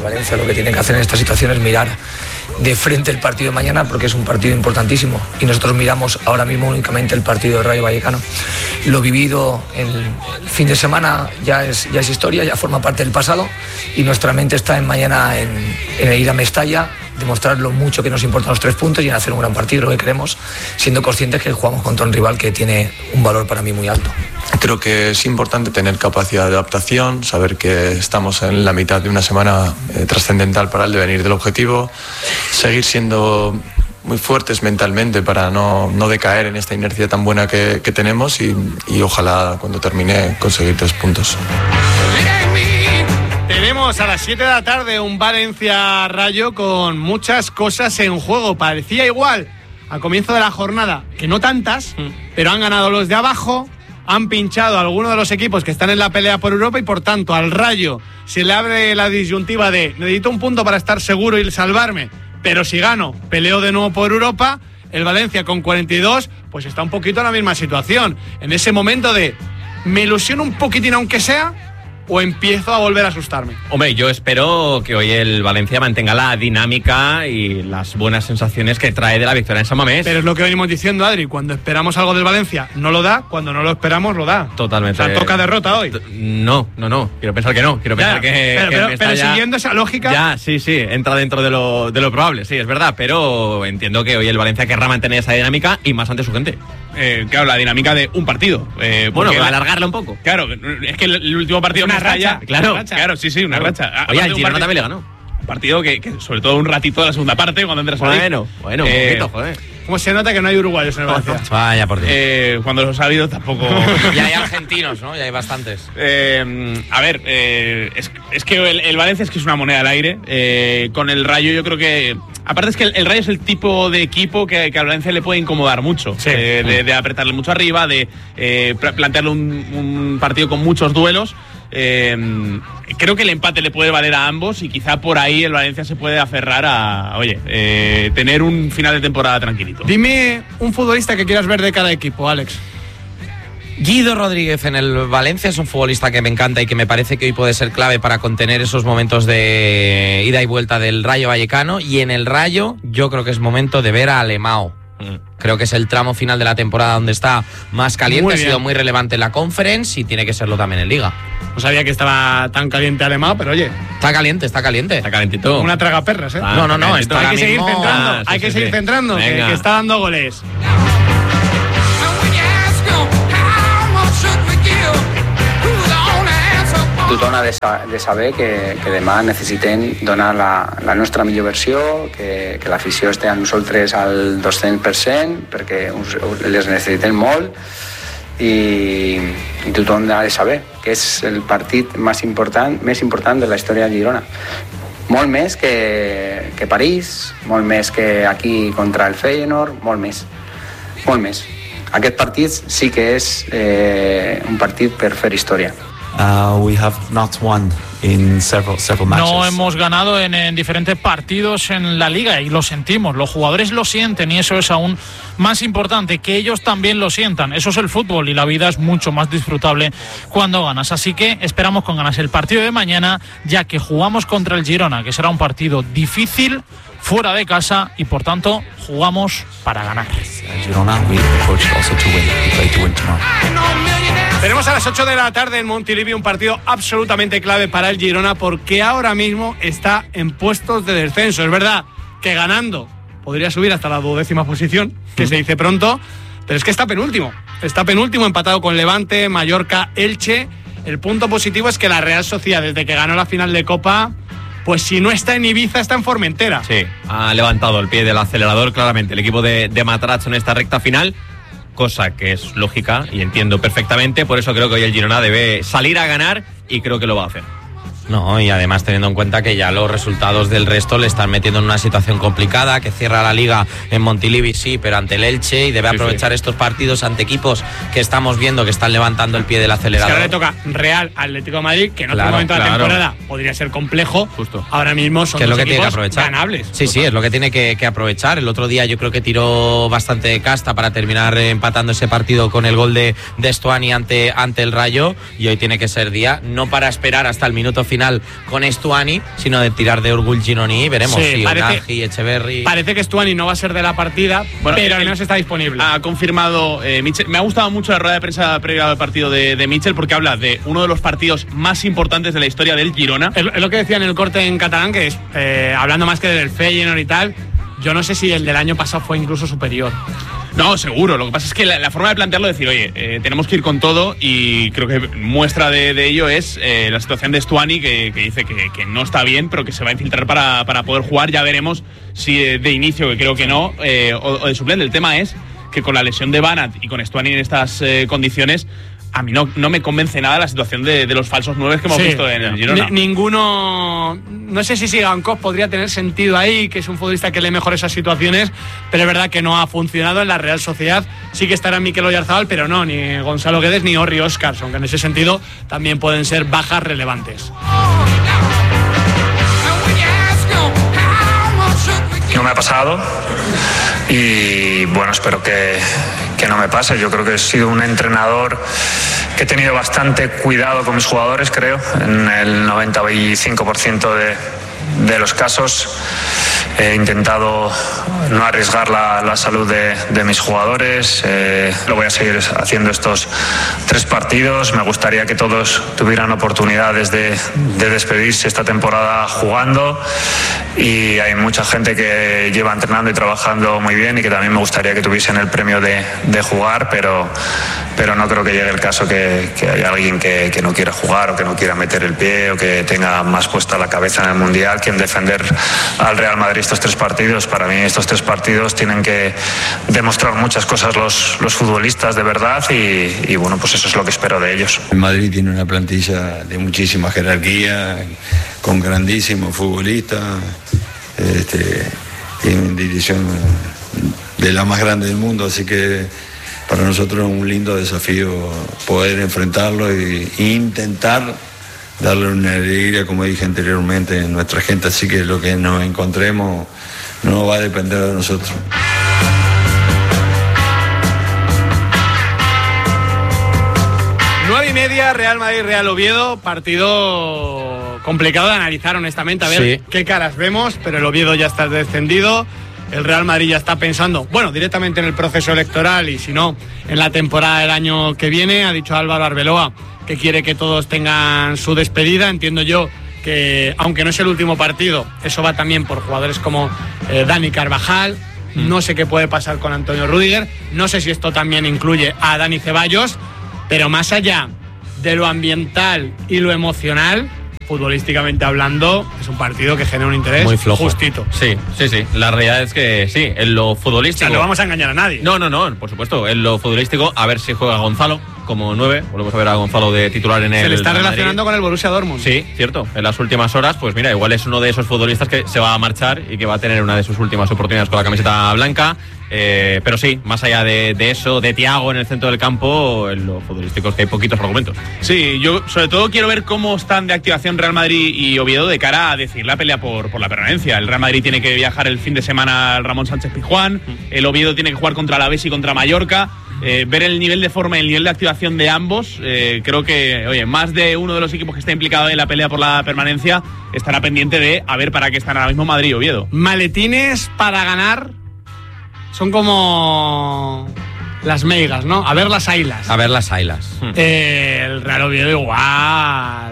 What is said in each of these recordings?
Valencia lo que tiene que hacer en esta situación es mirar de frente el partido de mañana, porque es un partido importantísimo y nosotros miramos ahora mismo únicamente el partido de Rayo Vallecano. Lo vivido el fin de semana ya es historia, ya forma parte del pasado y nuestra mente está en mañana en ir a Mestalla, demostrar lo mucho que nos importan los 3 puntos y en hacer un gran partido, lo que queremos, siendo conscientes que jugamos contra un rival que tiene un valor para mí muy alto. Creo que es importante tener capacidad de adaptación, saber que estamos en la mitad de una semana trascendental para el devenir del objetivo, seguir siendo muy fuertes mentalmente para no decaer en esta inercia tan buena que tenemos y ojalá cuando termine conseguir 3 puntos. Tenemos a las 7 de la tarde un Valencia-Rayo con muchas cosas en juego. Parecía igual al comienzo de la jornada, que no tantas, pero han ganado los de abajo, han pinchado a algunos de los equipos que están en la pelea por Europa y por tanto al Rayo se le abre la disyuntiva de necesito un punto para estar seguro y salvarme, pero si gano, peleo de nuevo por Europa. El Valencia con 42 pues está un poquito en la misma situación, en ese momento de me ilusiono un poquitín aunque sea o empiezo a volver a asustarme. Hombre, yo espero que hoy el Valencia mantenga la dinámica y las buenas sensaciones que trae de la victoria en San Mamés. Pero es lo que venimos diciendo, Adri, cuando esperamos algo del Valencia no lo da, cuando no lo esperamos lo da. Totalmente. O sea, toca derrota hoy. No, quiero pensar que no, quiero pensar pero siguiendo esa lógica... Ya, sí, entra dentro de lo probable, sí, es verdad, pero entiendo que hoy el Valencia querrá mantener esa dinámica y más ante su gente. Claro, la dinámica de un partido. Bueno, alargarla un poco. Claro, es que el último partido una racha. Claro, sí, una racha. Oye, el Girona también le ganó. Un partido que sobre todo un ratito de la segunda parte, cuando entras Bueno, un poquito, joder. ¿Cómo se nota que no hay uruguayos en el Valencia? Vaya por Dios. Cuando los ha habido tampoco... Ya hay argentinos, ¿no? Ya hay bastantes. A ver, es que el Valencia es que es una moneda al aire. Con el Rayo yo creo que... Aparte es que el Rayo es el tipo de equipo que al Valencia le puede incomodar mucho. Sí. De apretarle mucho arriba, de plantearle un partido con muchos duelos. Creo que el empate le puede valer a ambos y quizá por ahí el Valencia se puede aferrar a tener un final de temporada tranquilito. Dime un futbolista que quieras ver de cada equipo, Alex. Guido Rodríguez en el Valencia es un futbolista que me encanta y que me parece que hoy puede ser clave para contener esos momentos de ida y vuelta del Rayo Vallecano, y en el Rayo yo creo que es momento de ver a Alemão. Creo que es el tramo final de la temporada donde está más caliente, ha sido muy relevante en la Conference y tiene que serlo también en Liga. No sabía que estaba tan caliente Alemão, pero oye... Está caliente. Está calentito. Una tragaperras, ¿eh? No, hay que seguir centrando, hay que seguir centrando, que está dando goles. Tothom ha de saber que demà necessitem donar la nostra millor versió, que l'afició esté amb nosaltres al 200%, perquè les necessitem molt i tothom ha de saber que és el partit més important de la història de Girona. Molt més que París, molt més que aquí contra el Feyenoord, molt més. Aquest partit sí que és un partit per fer història. We have not won in several matches. No hemos ganado en diferentes partidos en la liga y lo sentimos, los jugadores lo sienten y eso es aún más importante, que ellos también lo sientan. Eso es el fútbol y la vida es mucho más disfrutable cuando ganas, así que esperamos con ganas el partido de mañana, ya que jugamos contra el Girona, que será un partido difícil fuera de casa y por tanto jugamos para ganar. Girona, we approach also to win. We play to win tomorrow. Tenemos a las 8 de la tarde en Montilivi un partido absolutamente clave para el Girona, porque ahora mismo está en puestos de descenso. Es verdad que ganando podría subir hasta la 12ª posición, que se dice pronto, pero es que está penúltimo empatado con Levante, Mallorca, Elche. El punto positivo es que la Real Sociedad, desde que ganó la final de Copa, pues si no está en Ibiza, está en Formentera. Sí, ha levantado el pie del acelerador claramente el equipo de Matarrazzo en esta recta final, cosa que es lógica y entiendo perfectamente. Por eso creo que hoy el Girona debe salir a ganar y creo que lo va a hacer. No, y además teniendo en cuenta que ya los resultados del resto le están metiendo en una situación complicada, que cierra la Liga en Montilivi, sí, pero ante el Elche, y debe aprovechar estos partidos ante equipos que estamos viendo que están levantando el pie del acelerador. Es que ahora le toca Real, Atlético de Madrid, que en otro momento de la temporada podría ser complejo. Justo. Ahora mismo son dos equipos ganables. Sí, es lo que tiene que aprovechar. El otro día yo creo que tiró bastante de casta para terminar empatando ese partido con el gol de Estuani ante el Rayo, y hoy tiene que ser día, no para esperar hasta el minuto final final con Estuani, sino de tirar de Orgul Gironí. Veremos si Unagi, Echeverri. Parece que Estuani no va a ser de la partida, pero al menos está disponible. Ha confirmado Mitchell. Me ha gustado mucho la rueda de prensa previa al partido de Mitchell, porque habla de uno de los partidos más importantes de la historia del Girona. Es lo que decía en el corte en catalán, que es hablando más que del Feyenoord y tal. Yo no sé si el del año pasado fue incluso superior. No, seguro. Lo que pasa es que la forma de plantearlo es decir, oye, tenemos que ir con todo, y creo que muestra de ello es la situación de Stuani, que dice que no está bien, pero que se va a infiltrar para poder jugar. Ya veremos si de inicio, que creo que no, o de suplente. El tema es que con la lesión de Banat y con Stuani en estas condiciones, a mí no me convence nada la situación de los falsos nueves que hemos visto en el Girona. Ninguno. No sé si Sigankov podría tener sentido ahí, que es un futbolista que lee mejor esas situaciones, pero es verdad que no ha funcionado en la Real Sociedad. Sí que estará Mikel Oyarzabal, pero no, ni Gonzalo Guedes ni Orri Óscarsson, que en ese sentido también pueden ser bajas relevantes. No me ha pasado y bueno, espero que no me pase. Yo creo que he sido un entrenador que he tenido bastante cuidado con mis jugadores, creo, en el 95% de los casos. He intentado no arriesgar la salud de mis jugadores. Lo voy a seguir haciendo estos 3 partidos. Me gustaría que todos tuvieran oportunidades de despedirse esta temporada jugando. Y hay mucha gente que lleva entrenando y trabajando muy bien y que también me gustaría que tuviesen el premio de jugar, pero no creo que llegue el caso que haya alguien que no quiera jugar o que no quiera meter el pie o que tenga más puesta la cabeza en el Mundial que en defender al Real Madrid estos 3 partidos. Para mí estos 3 partidos tienen que demostrar muchas cosas los futbolistas de verdad y bueno, pues eso es lo que espero de ellos. El Madrid tiene una plantilla de muchísima jerarquía, con grandísimos futbolistas, tiene una división de la más grande del mundo, así que para nosotros es un lindo desafío poder enfrentarlo e intentar darle una alegría, como dije anteriormente, a nuestra gente, así que lo que nos encontremos no va a depender de nosotros. Nueve y media, Real Madrid, Real Oviedo, partido complicado de analizar honestamente, a ver qué caras vemos, pero el Oviedo ya está descendido, el Real Madrid ya está pensando, bueno, directamente en el proceso electoral y si no, en la temporada del año que viene. Ha dicho Álvaro Arbeloa que quiere que todos tengan su despedida. Entiendo yo que, aunque no es el último partido, eso va también por jugadores como Dani Carvajal. No sé qué puede pasar con Antonio Rüdiger, no sé si esto también incluye a Dani Ceballos, pero más allá de lo ambiental y lo emocional, futbolísticamente hablando, es un partido que genera un interés muy flojo, justito. Sí. La realidad es que sí, en lo futbolístico. O sea, no vamos a engañar a nadie. No, por supuesto. En lo futbolístico, a ver si juega Gonzalo como 9. Volvemos a ver a Gonzalo de titular en el. Se le está Real relacionando Madrid con el Borussia Dortmund. Sí, cierto. En las últimas horas, pues mira, igual es uno de esos futbolistas que se va a marchar y que va a tener una de sus últimas oportunidades con la camiseta blanca. Pero sí, más allá de eso, de Thiago en el centro del campo, en lo futbolístico es que hay poquitos argumentos. Sí, yo sobre todo quiero ver cómo están de activación Real Madrid y Oviedo de cara a decir la pelea por la permanencia. El Real Madrid tiene que viajar el fin de semana al Ramón Sánchez Pizjuán, el Oviedo tiene que jugar contra el Alavés y contra Mallorca. Ver el nivel de forma y el nivel de activación de ambos, creo que, oye, más de uno de los equipos que está implicado en la pelea por la permanencia estará pendiente de a ver para qué están ahora mismo Madrid y Oviedo. Maletines para ganar son como las meigas, ¿no? A ver las ailas. A ver las ailas. El Real Oviedo igual.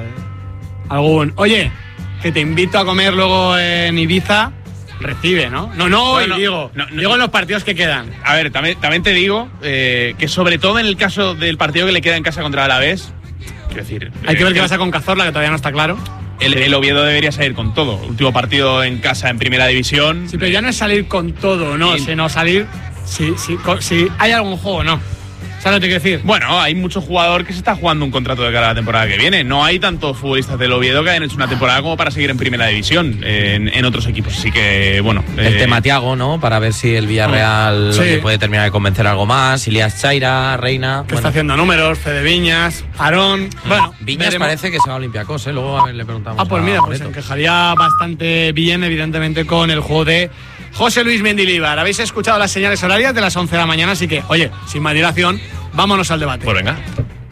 Oye, que te invito a comer luego en Ibiza. Recibe, ¿no? Digo en los partidos que quedan. A ver, también te digo que sobre todo en el caso del partido que le queda en casa contra el Alavés, quiero decir, hay que ver qué pasa con Cazorla, que todavía no está claro. El Oviedo debería salir con todo. Último partido en casa en Primera División. Sí, pero ya no es salir con todo, ¿no? Sino salir si hay algún juego, ¿no? ¿Sabes lo que te quiero decir? Bueno, hay mucho jugador que se está jugando un contrato de cara a la temporada que viene. No hay tantos futbolistas del Oviedo que hayan hecho una temporada como para seguir en Primera División en otros equipos. Así que, bueno. El tema Thiago, ¿no? Para ver si el Villarreal le puede terminar de convencer algo más. Ilias Chaira, Reina. Que está haciendo números, Fede Viñas, Aarón. Bueno, Viñas parece que se va a Olympiacos, ¿eh? Luego a ver, le preguntamos. Pues mira, pues encajaría bastante bien, evidentemente, con el juego de José Luis Mendilibar. Habéis escuchado las señales horarias de las 11 de la mañana, así que, oye, sin más dilación, vámonos al debate. Pues venga.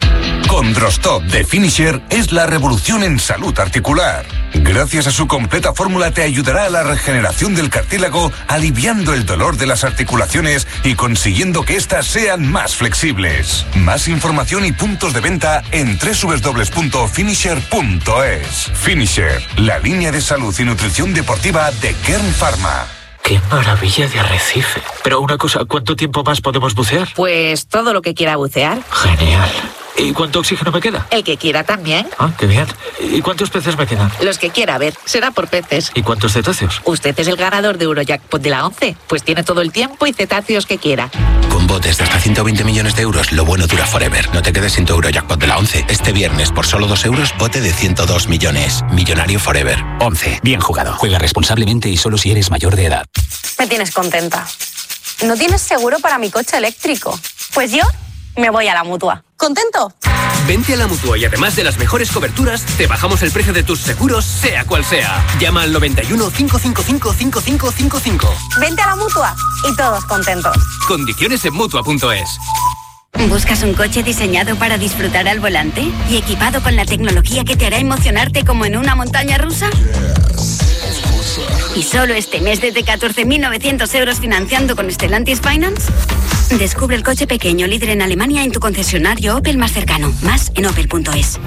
Con Drostop de Finisher es la revolución en salud articular. Gracias a su completa fórmula te ayudará a la regeneración del cartílago, aliviando el dolor de las articulaciones y consiguiendo que éstas sean más flexibles. Más información y puntos de venta en www.finisher.es. Finisher, la línea de salud y nutrición deportiva de Kern Pharma. ¡Qué maravilla de arrecife! Pero una cosa, ¿cuánto tiempo más podemos bucear? Pues todo lo que quiera bucear. Genial. ¿Y cuánto oxígeno me queda? El que quiera también. Ah, qué bien. ¿Y cuántos peces me quedan? Los que quiera, a ver, será por peces. ¿Y cuántos cetáceos? Usted es el ganador de Eurojackpot de la 11, pues tiene todo el tiempo y cetáceos que quiera. Con botes de hasta 120 millones de euros, lo bueno dura forever. No te quedes sin tu Eurojackpot de la 11. Este viernes, por solo 2 euros, bote de 102 millones. Millonario forever. 11. Bien jugado. Juega responsablemente y solo si eres mayor de edad. Me tienes contenta. ¿No tienes seguro para mi coche eléctrico? Pues yo me voy a la Mutua. ¿Contento? Vente a la Mutua y además de las mejores coberturas, te bajamos el precio de tus seguros, sea cual sea. Llama al 91 555 5555. Vente a la Mutua y todos contentos. Condiciones en Mutua.es. ¿Buscas un coche diseñado para disfrutar al volante y equipado con la tecnología que te hará emocionarte como en una montaña rusa? ¿Y solo este mes desde 14.900 euros financiando con Stellantis Finance? Descubre el coche pequeño líder en Alemania en tu concesionario Opel más cercano. Más en opel.es.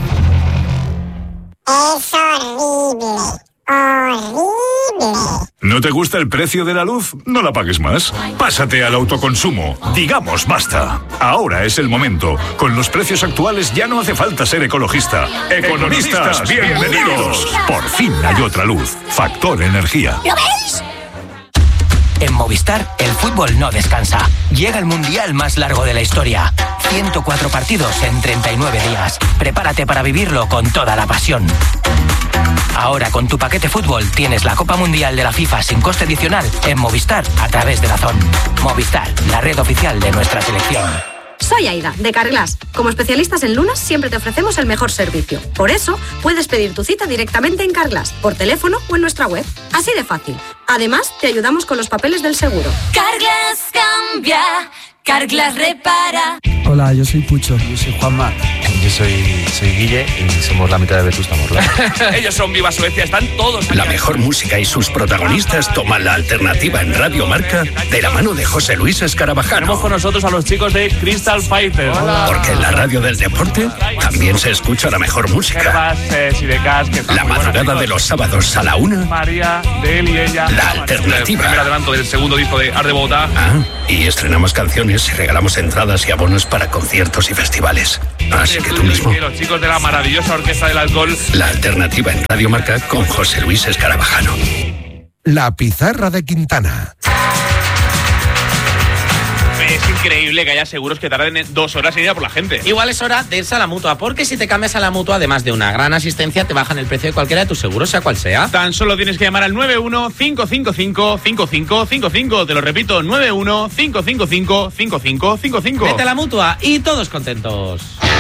Es horrible. Horrible. ¿No te gusta el precio de la luz? No la pagues más. Pásate al autoconsumo. Digamos basta. Ahora es el momento. Con los precios actuales ya no hace falta ser ecologista. Economistas, bienvenidos. Por fin hay otra luz. Factor Energía. ¿Lo veis? En Movistar, el fútbol no descansa. Llega el mundial más largo de la historia. 104 partidos en 39 días. Prepárate para vivirlo con toda la pasión. Ahora con tu paquete fútbol tienes la Copa Mundial de la FIFA sin coste adicional en Movistar a través de DAZN. Movistar, la red oficial de nuestra selección. Soy Aida, de Carglass. Como especialistas en lunas, siempre te ofrecemos el mejor servicio. Por eso, puedes pedir tu cita directamente en Carglass, por teléfono o en nuestra web. Así de fácil. Además, te ayudamos con los papeles del seguro. Carglass cambia, Carglass repara. Hola, yo soy Pucho. Yo soy Juanma. Yo soy Guille y somos la mitad de Vetusta Morla. Ellos son Viva Suecia, están todos. La mejor música y sus protagonistas toman la alternativa en Radio Marca de la mano de José Luis Escarabajano. Tenemos con nosotros a los chicos de Crystal Fighters. Hola. Porque en la radio del deporte también se escucha la mejor música. La madrugada de los sábados a la 1. María, de él y ella. La alternativa. El primer adelanto del segundo disco de Art de Bogotá. Y estrenamos canciones y regalamos entradas y abonos para conciertos y festivales. Así que tú mismo. Los chicos de la maravillosa Orquesta del Alcohol. La alternativa en Radio Marca con José Luis Escarabajano. La pizarra de Quintana. Es increíble que haya seguros que tarden 2 horas en ir a por la gente. Igual es hora de irse a la Mutua, porque si te cambias a la Mutua, además de una gran asistencia, te bajan el precio de cualquiera de tus seguros, sea cual sea. Tan solo tienes que llamar al 91-555-5555. Te lo repito, 91-555-5555. Vete a la Mutua y todos contentos.